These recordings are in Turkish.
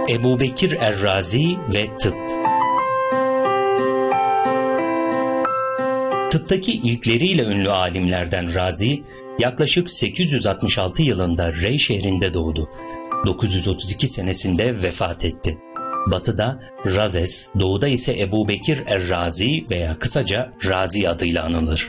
Ebubekir Er-Razi ve tıp. Tıptaki ilkleriyle ünlü alimlerden Razi, yaklaşık 866 yılında Rey şehrinde doğdu. 932 senesinde vefat etti. Batıda Razes, doğuda ise Ebubekir Er-Razi veya kısaca Razi adıyla anılır.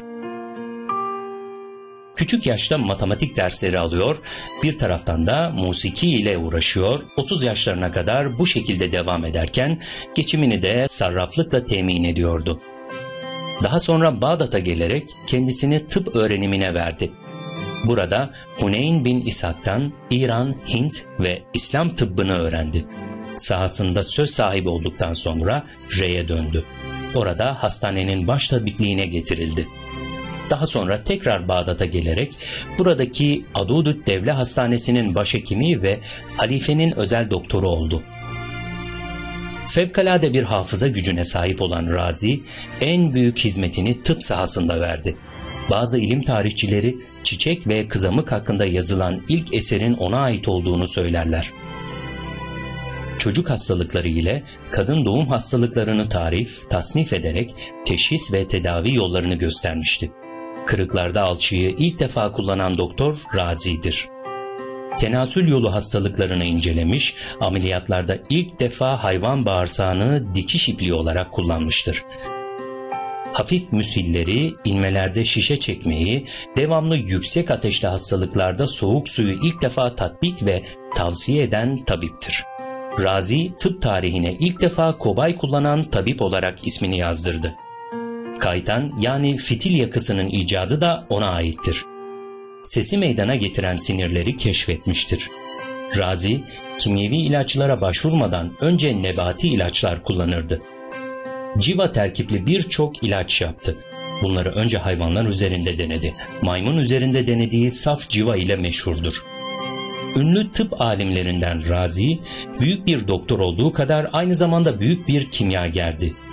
Küçük yaşta matematik dersleri alıyor, bir taraftan da musiki ile uğraşıyor, 30 yaşlarına kadar bu şekilde devam ederken geçimini de sarraflıkla temin ediyordu. Daha sonra Bağdat'a gelerek kendisini tıp öğrenimine verdi. Burada Huneyn bin İshak'tan İran, Hint ve İslam tıbbını öğrendi. Sahasında söz sahibi olduktan sonra Rey'e döndü. Orada hastanenin baş tabipliğine getirildi. Daha sonra tekrar Bağdat'a gelerek buradaki Adudü't Devle Hastanesi'nin başhekimi ve halifenin özel doktoru oldu. Fevkalade bir hafıza gücüne sahip olan Razi, en büyük hizmetini tıp sahasında verdi. Bazı ilim tarihçileri çiçek ve kızamık hakkında yazılan ilk eserin ona ait olduğunu söylerler. Çocuk hastalıkları ile kadın doğum hastalıklarını tasnif ederek teşhis ve tedavi yollarını göstermişti. Kırıklarda alçıyı ilk defa kullanan doktor Razi'dir. Tenasül yolu hastalıklarını incelemiş, ameliyatlarda ilk defa hayvan bağırsağını dikiş ipliği olarak kullanmıştır. Hafif müsilleri, inmelerde şişe çekmeyi, devamlı yüksek ateşli hastalıklarda soğuk suyu ilk defa tatbik ve tavsiye eden tabiptir. Razi, tıp tarihine ilk defa kobay kullanan tabip olarak ismini yazdırdı. Kaytan yani fitil yakısının icadı da ona aittir. Sesi meydana getiren sinirleri keşfetmiştir. Razi, kimyevi ilaçlara başvurmadan önce nebati ilaçlar kullanırdı. Civa terkipli birçok ilaç yaptı. Bunları önce hayvanlar üzerinde denedi. Maymun üzerinde denediği saf civa ile meşhurdur. Ünlü tıp alimlerinden Razi, büyük bir doktor olduğu kadar aynı zamanda büyük bir kimyagerdi.